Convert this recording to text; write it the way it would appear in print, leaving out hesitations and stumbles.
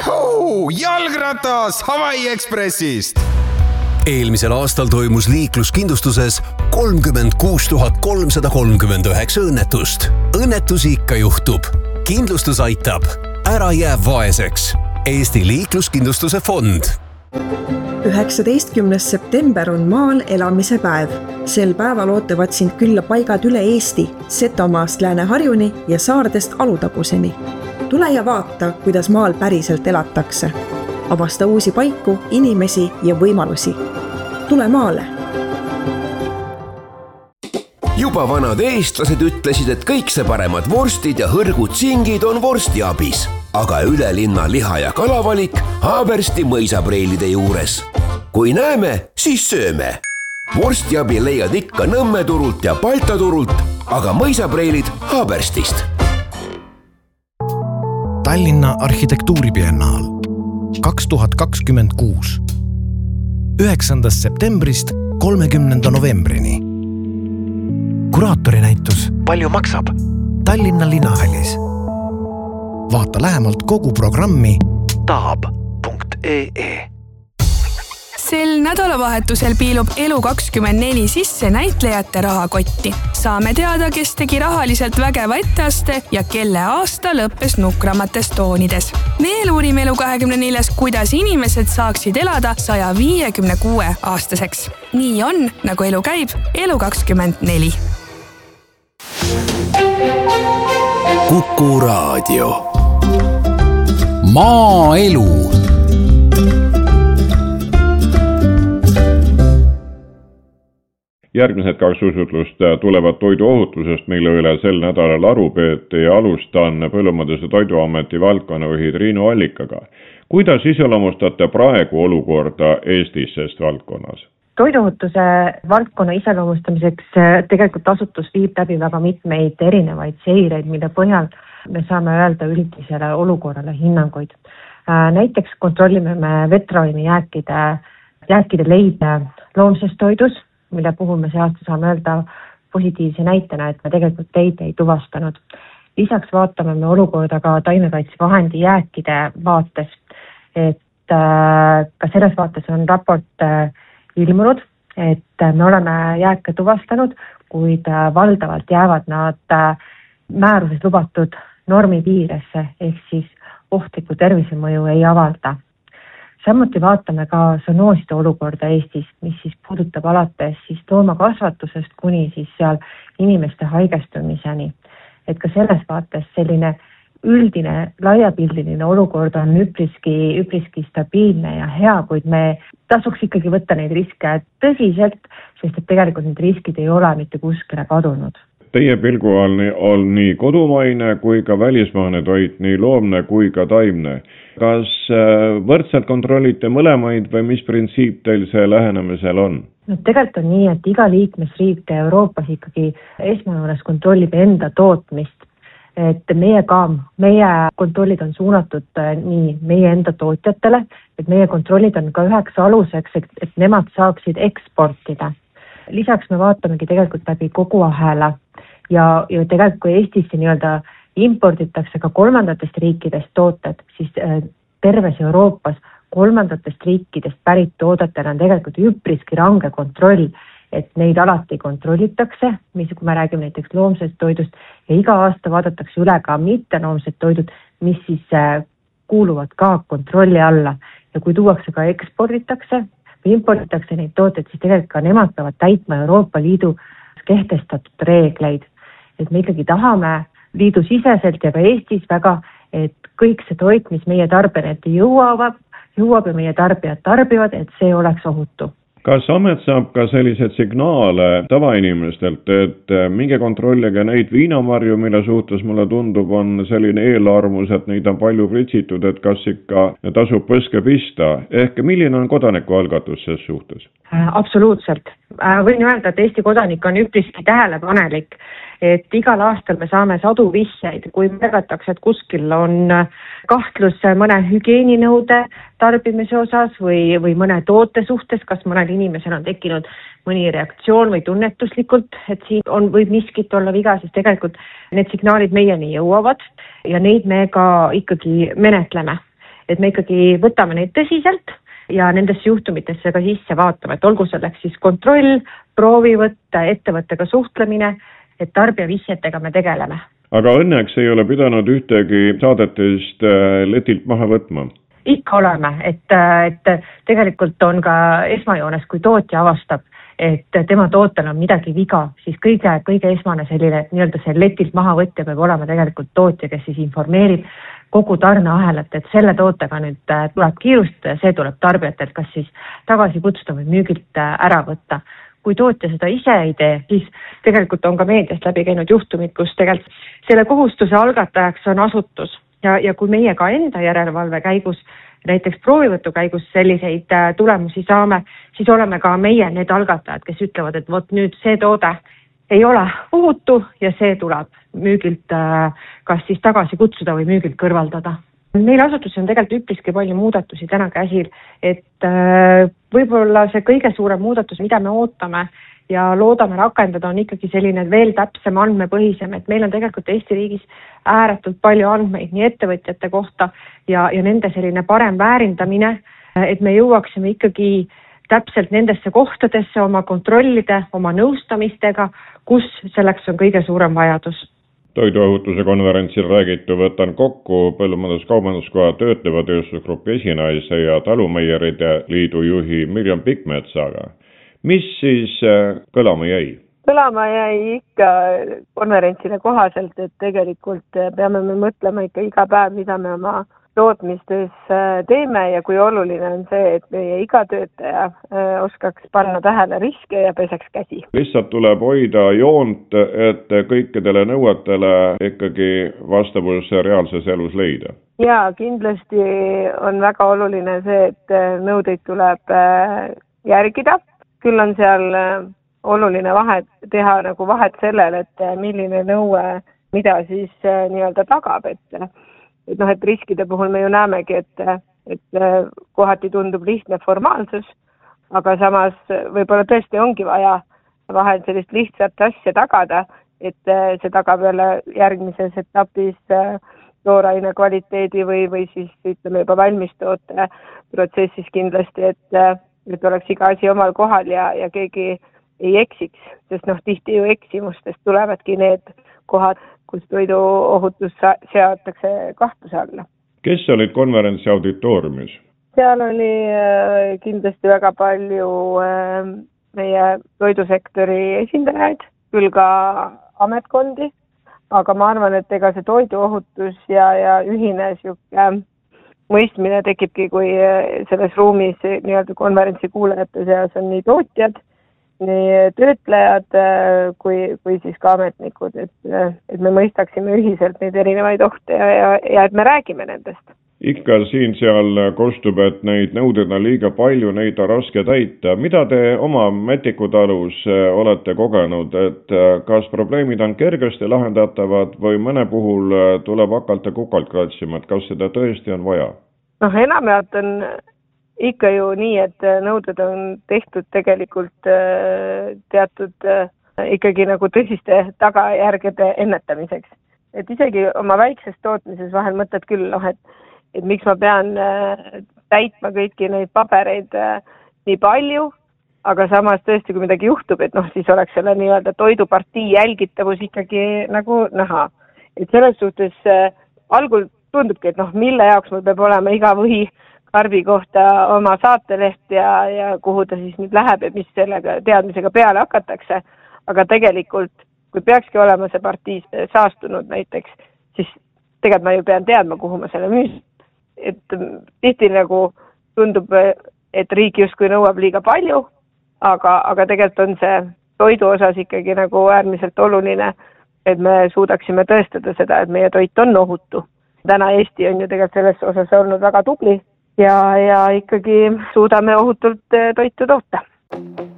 Jalgratas Hawaii Expressist! Eelmisel aastal toimus liikluskindlustuses 36 339 õnnetust. Õnnetusi ikka juhtub. Kindlustus aitab. Ära jää vaeseks. Eesti liikluskindlustuse fond. 19. september on maal elamise päev. Sel päeval ootavad sind külla paigad üle Eesti, Setomaast Lääne-Harjuni ja saardest Alutaguseni. Tule ja vaata, kuidas maal päriselt elatakse. Avasta uusi paiku, inimesi ja võimalusi. Tule maale! Juba vanad eestlased ütlesid, et kõik see paremad vorstid ja hõrgud singid on vorstiabis. Aga üle linna liha- ja kalavalik Haabersti mõisapreilide juures. Kui näeme, siis sööme. Vorstiabi leiad ikka Nõmme turult ja Balta turult, aga mõisapreilid Haaberstist. Tallinna arhitektuuribiennaal 2026. 9. septembrist 30. novembrini. Kuraatori-näitus Palju maksab? Tallinna linnahallis. Vaata lähemalt kogu programmi taab.ee. Sel nädalavahetusel piilub Elu24 sisse näitlejate rahakotti. Saame teada, kes tegi rahaliselt vägeva etteaste ja kelle aasta lõppes nukramates toonides. Veel uurime Elu24, kuidas inimesed saaksid elada 156 aastaseks. Nii on, nagu elu käib, Elu24. Kuku Raadio. Maaelu. Järgmised 2 usutlust tulevad toiduohutusest, mille üle sel nädalal aru peeti ja alustan Põllumajandus- ja Toiduameti valdkonnajuhi Triinu Allikaga. Kuidas iseloomustate praegu olukorda Eestis sest valdkonnas? Toiduohutuse valdkonna iseloomustamiseks tegelikult asutus viib läbi väga mitmeid erinevaid seireid, mille põhjal me saame öelda üldisele olukorrale hinnanguid. Näiteks kontrollime me vetraini jääkide leide loomses toidus, mille puhul me see aasta saame öelda positiivse näitena, et me tegelikult leide ei tuvastanud. Lisaks vaatame me olukorda ka taimekaitsevahendi jääkide vaates, et ka selles vaates on raport ilmunud, et me oleme jääke tuvastanud, kuid valdavalt jäävad nad määruses lubatud normi piiresse, ehk siis ohtlikku tervisemõju ei avalda. Samuti vaatame ka zoonooside olukorda Eestis, mis siis puudutab alates siis loomakasvatusest kuni siis seal inimeste haigestumiseni. Et ka selles vaates selline üldine laiapildiline olukord on üpriski stabiilne ja hea, kuid me tasuks ikkagi võtta neid riske tõsiselt, sest et tegelikult need riskid ei ole mitte kuskile kadunud. Teie pilgu on nii kodumaine kui ka välismaine toit, nii loomne kui ka taimne. Kas võrdselt kontrollite mõlemaid või mis printsiip teil see lähenemisel on? No, tegelikult on nii, et iga liikmesriik Euroopas ikkagi esmajoones kontrollib enda tootmist. Et meie kontrollid on suunatud nii meie enda tootjatele, et meie kontrollid on ka üheks aluseks, et nemad saaksid eksportida. Lisaks me vaatamegi tegelikult läbi kogu ahela ja tegelikult kui Eestisse nii-öelda imporditakse ka kolmandatest riikidest tooted, siis terves Euroopas kolmandatest riikidest pärit toodetel on tegelikult üpriski range kontroll, et neid alati kontrollitakse, kui me räägime näiteks loomsest toidust ja iga aasta vaadatakse üle ka mitteloomsed toidud, mis siis kuuluvad ka kontrolli alla ja kui tuuakse ka eksporditakse või imporditakse neid tooteid, siis tegelikult ka nemad peavad täitma Euroopa Liidu kehtestatud reegleid. Et me ikkagi tahame liidu siseselt ja ka Eestis väga, et kõik see toit, mis meie tarbijate jõuab ja meie tarbijad tarbivad, et see oleks ohutu. Kas amet saab ka sellised signaale tavainimestelt, et minge kontrollige neid viinamarju, mille suhtes mulle tundub on selline eelarmus, et neid on palju pritsitud, et kas ikka tasub põske pista? Ehk milline on kodanikualgatus selles suhtes? Absoluutselt. Võin öelda, et Eesti kodanik on üpriski tähelepanelik, et igal aastal me saame sadu vihjeid, kui märgatakse, et kuskil on kahtlus mõne hügieeninõude tarbimise osas või mõne toote suhtes, kas mõnel inimesel on tekkinud mõni reaktsioon või tunnetuslikult, et siin võib miskit olla viga, siis tegelikult need signaalid meieni jõuavad ja neid me ka ikkagi menetleme. et me ikkagi võtame neid tõsiselt ja nendesse juhtumitesse ka sisse vaatame, et olgu selleks siis kontroll, proovivõtt, ettevõttega suhtlemine, et tarbijavihjetega me tegeleme. Aga õnneks ei ole pidanud ühtegi saadetest letilt maha võtma? Ikka oleme, et tegelikult on ka esmajoones, kui tootja avastab, et tema tootel on midagi viga, siis kõige esmane selline nii-öelda see letilt mahavõtja peab olema tegelikult tootja, kes siis informeerib kogu tarneahelat, et selle tootega nüüd tuleb kiirustada ja see tuleb tarbijatelt kas siis tagasi kutsuda või müügilt ära võtta. Kui tootja seda ise ei tee, siis tegelikult on ka meediast läbi käinud juhtumid, kus tegelikult selle kohustuse algatajaks on asutus ja kui meie ka enda järelevalve käigus, näiteks proovivõtu käigus selliseid tulemusi saame, siis oleme ka meie need algatajad, kes ütlevad, et vot nüüd see toode ei ole ohutu ja see tuleb müügilt kas siis tagasi kutsuda või müügilt kõrvaldada. Meil asutuses on tegelikult üpriski palju muudatusi täna käsil, et võib-olla see kõige suurem muudatus, mida me ootame ja loodame rakendada, on ikkagi selline veel täpsem andmepõhisem, et meil on tegelikult Eesti riigis ääretult palju andmeid nii ettevõtjate kohta ja nende selline parem väärindamine, et me jõuaksime ikkagi täpselt nendesse kohtadesse oma kontrollide, oma nõustamistega, kus selleks on kõige suurem vajadus. Toiduohutuse konverentsil räägitu võtan kokku Põllumajandus-Kaubanduskoja töötleva tööstusgrupi esinaise ja Talumeieride liidu juhi Mirjam Pikmetsaga. Mis siis kõlama jäi? Kõlama jäi ikka konverentsile kohaselt, et tegelikult peame me mõtlema ikka iga päev, mida me oma tootmistes teeme ja kui oluline on see, et meie iga töötaja oskaks panna tähele riske ja peseks käsi. Lihtsalt tuleb hoida joont, et kõikidele nõuetele ikkagi vastavus reaalses elus leida. Ja kindlasti on väga oluline see, et nõudeid tuleb järgida. Küll on seal oluline teha vahet sellele, et milline nõue, mida siis nii-öelda tagab, et riskide puhul me ju näemegi, et kohati tundub lihtne formaalsus, aga samas võib-olla tõesti ongi vaja vahel sellist lihtsat asja tagada, et see tagab jälle järgmises etapis tooraine kvaliteedi või siis ütleme juba valmistoote protsessis kindlasti, et oleks iga asi omal kohal ja keegi ei eksiks, sest tihti ju eksimustest tulevadki need kohad, kus toiduohutus seatakse kahtluse alla. Kes olid konverentsi auditooriumis? Seal oli kindlasti väga palju meie toidusektori esindajaid, küll ka ametkondi, aga ma arvan, et ega see toiduohutus ja ühine mõistmine tekibki, kui selles ruumis nii-öelda konverentsi kuulajate seas on nii tootjad, nii töötlejad kui siis ka ametnikud, et me mõistaksime ühiselt neid erinevaid ohte ja et me räägime nendest. Ikka siin-seal kostub, et neid nõudeid on liiga palju, neid on raske täita. Mida te oma Mätikutalus olete kogenud, et kas probleemid on kergesti lahendatavad või mõne puhul tuleb hakata kukalt kratsima, et kas seda tõesti on vaja? Enamjaolt on ikka ju nii, et nõuded on tehtud tegelikult teatud ikkagi tõsiste tagajärgede ennetamiseks. Et isegi oma väikses tootmises vahel mõtled küll, et miks ma pean täitma kõiki neid pabereid nii palju, aga samas tõesti, kui midagi juhtub, et siis oleks selle nii-öelda toidupartii jälgitavus ikkagi näha. Et selles suhtes algul tundubki, et mille jaoks mul peab olema iga või karbi kohta oma saateleht ja kuhu ta siis nüüd läheb ja mis sellega teadmisega peale hakatakse. Aga tegelikult, kui peakski olema see partii saastunud näiteks, siis tegelikult ma ju pean teadma, kuhu ma selle müün. Et tihti tundub, et riik justkui nõuab liiga palju, aga tegelikult on see toidu osas ikkagi äärmiselt oluline, et me suudaksime tõestada seda, et meie toit on ohutu. Täna Eesti on ju tegelikult selles osas olnud väga tubli ja ikkagi suudame ohutult toitu toota.